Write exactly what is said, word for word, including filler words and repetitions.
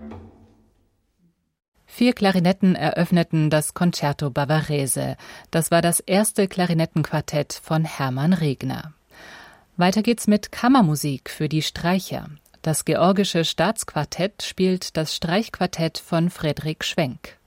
Vier Klarinetten eröffneten das Concerto Bavarese. Das war das erste Klarinettenquartett von Hermann Regner. Weiter geht's mit Kammermusik für die Streicher. Das Georgische Staatsquartett spielt das Streichquartett von Fredrik Schwenk.